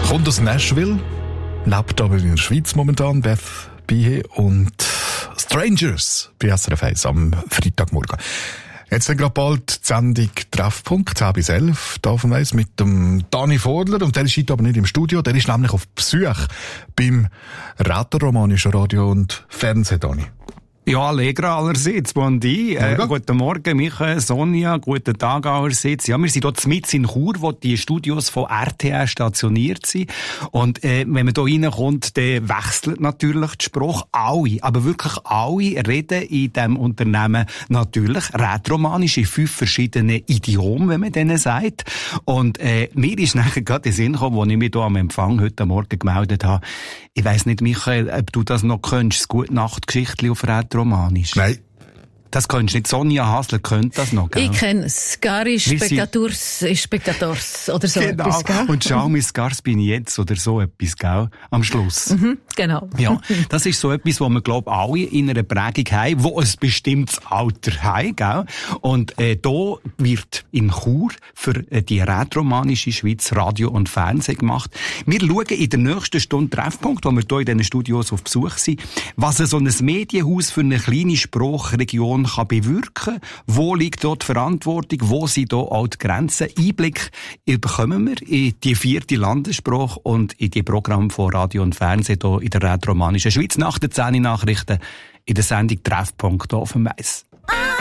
Kommt aus Nashville, lebt aber in der Schweiz momentan, Beth Bihe, und Strangers bei SRF 1 am Freitagmorgen. Jetzt haben gerade bald die Sendung Treffpunkt, 10 bis 11, da auf dem Weiss, mit dem Dani Vordler, und der ist heute aber nicht im Studio, der ist nämlich auf Besuch beim Rätoromanischen Radio und Fernsehen, Dani. Ja, Allegra allerseits. Bon di. Guten Morgen, Michael, Sonja. Guten Tag allerseits. Ja, wir sind dort mitten in Chur, wo die Studios von RTR stationiert sind. Und wenn man hier reinkommt, dann wechselt natürlich die Sprache. Alle, aber wirklich alle reden in diesem Unternehmen natürlich rätoromanisch in 5 verschiedenen Idiomen, wenn man denen sagt. Und mir ist nachher gerade in den Sinn gekommen, als ich mich hier am Empfang heute Morgen gemeldet habe. Ich weiss nicht, Michael, ob du das noch kennst, das Gute-Nacht-Geschichtli auf Rätoromanisch. Nein. Das kennst du nicht. Sonja Hasler kennt das noch, gell? Ich kenne es. Gari Spectators oder so genau. etwas, gell? Und schau mis Gars bin ich jetzt oder so etwas, gell? Am Schluss. Genau. Ja, das ist so etwas, wo wir, glaube ich, alle in einer Prägung haben, wo ein bestimmtes Alter haben, gell? Und da wird in Chur für die rätoromanische Schweiz Radio und Fernsehen gemacht. Wir schauen in der nächsten Stunde Treffpunkt, wo wir hier in diesen Studios auf Besuch sind, was so ein Medienhaus für eine kleine Sprachregion kann bewirken. Wo liegt dort die Verantwortung? Wo sind da auch die Grenzen? Einblick bekommen wir in die 4. Landessprache und in die Programme von Radio und Fernsehen hier in der rätoromanischen Schweiz nach den 10 Nachrichten in der Sendung Treffpunkt auf dem Weiss.